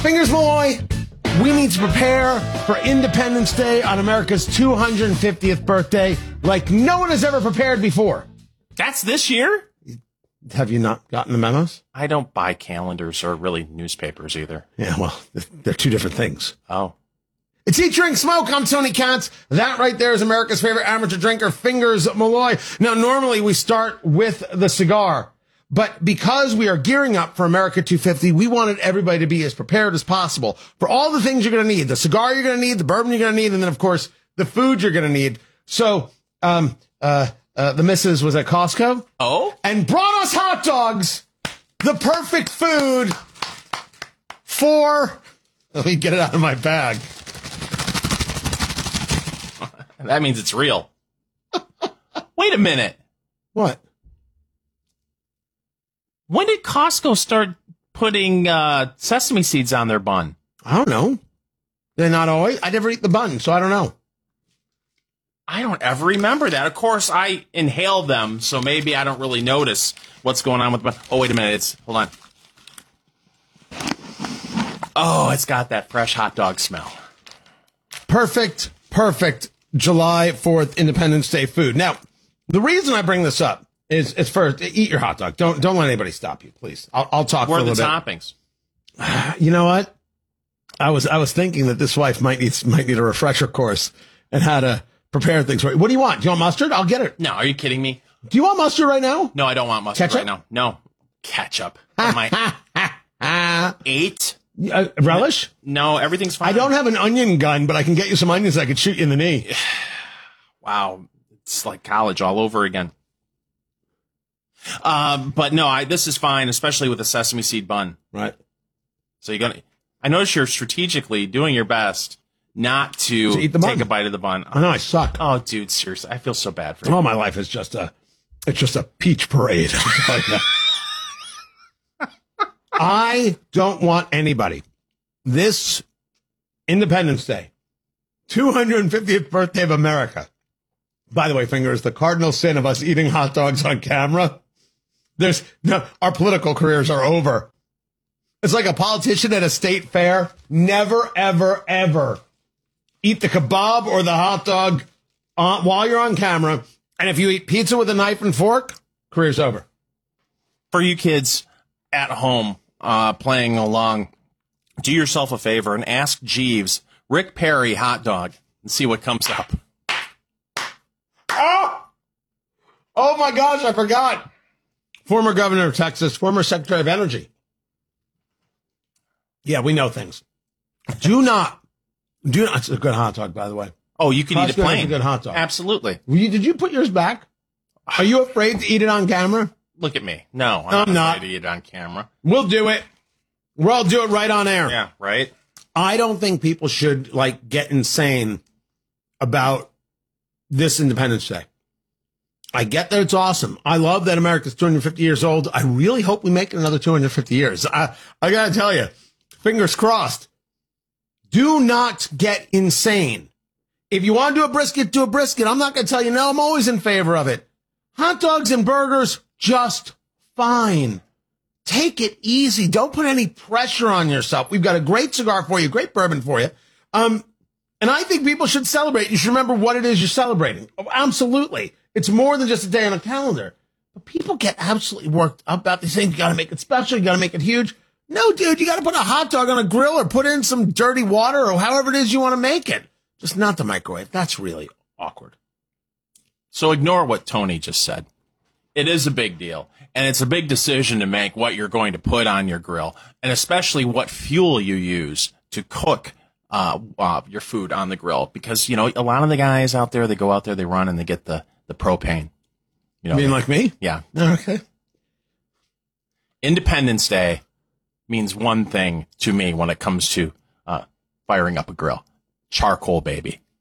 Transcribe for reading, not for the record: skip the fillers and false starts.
Fingers Malloy, we need to prepare for Independence Day on America's 250th birthday like no one has ever prepared before. That's this year? Have you not gotten the memos? I don't buy calendars or really newspapers either. Yeah, well, they're two different things. Oh. It's Eat, Drink, Smoke. I'm Tony Katz. That right there is America's favorite amateur drinker, Fingers Malloy. Now, normally we start with the cigar, but because we are gearing up for America 250, we wanted everybody to be as prepared as possible for all the things you're going to need. The cigar you're going to need, the bourbon you're going to need, and then, of course, the food you're going to need. So, the missus was at Costco. Oh? And brought us hot dogs, the perfect food for... Let me get it out of my bag. That means it's real. Wait a minute. What? When did Costco start putting sesame seeds on their bun? I don't know. They're not always. I never eat the bun, so I don't know. I don't ever remember that. Of course, I inhale them, so maybe I don't really notice what's going on with the bun. Oh, wait a minute. Hold on. Oh, it's got that fresh hot dog smell. Perfect July 4th Independence Day food. Now, the reason I bring this up is first, eat your hot dog. Don't let anybody stop you, please. I'll talk for a little bit. What are the toppings? You know what? I was thinking that this wife might need a refresher course and how to prepare things. What do you want? Do you want mustard? I'll get it. No, are you kidding me? Do you want mustard right now? No, I don't want mustard Ketchup? right now. No. Ketchup. Am I 8? Relish? No, everything's fine. I don't have an onion gun, but I can get you some onions. I could shoot you in the knee. Wow. It's like college all over again. But no, this is fine, especially with a sesame seed bun. Right. So I notice you're strategically doing your best not to eat the take bun. a bite of the bun. I know, I suck. Oh, dude, seriously. I feel so bad for you. All my life is just a peach parade. I don't want anybody this Independence Day, 250th birthday of America. By the way, Fingers, the cardinal sin of us eating hot dogs on camera. Our political careers are over. It's like a politician at a state fair. Never, ever, ever eat the kebab or the hot dog while you're on camera. And if you eat pizza with a knife and fork, career's over. For you kids at home playing along, do yourself a favor and ask Jeeves, Rick Perry hot dog, and see what comes up. Oh my gosh, I forgot. Former governor of Texas, former secretary of energy. Yeah, we know things. Do not. It's a good hot dog, by the way. Oh, you can eat it plain. It's a good hot dog. Absolutely. Did you put yours back? Are you afraid to eat it on camera? Look at me. No, I'm not. Afraid to eat it on camera. We'll do it. We'll do it right on air. Yeah, right? I don't think people should, get insane about this Independence Day. I get that it's awesome. I love that America's 250 years old. I really hope we make it another 250 years. I got to tell you, fingers crossed. Do not get insane. If you want to do a brisket, do a brisket. I'm not going to tell you no. I'm always in favor of it. Hot dogs and burgers, just fine. Take it easy. Don't put any pressure on yourself. We've got a great cigar for you, great bourbon for you. And I think people should celebrate. You should remember what it is you're celebrating. Oh, absolutely. It's more than just a day on a calendar. But people get absolutely worked up about these things. You got to make it special. You got to make it huge. No, dude, you got to put a hot dog on a grill or put in some dirty water or however it is you want to make it. Just not the microwave. That's really awkward. So ignore what Tony just said. It is a big deal, and it's a big decision to make what you're going to put on your grill, and especially what fuel you use to cook your food on the grill. Because, a lot of the guys out there, they go out there, they run, and they get the propane. You mean like me? Yeah. Okay. Independence Day means one thing to me when it comes to firing up a grill. Charcoal, baby.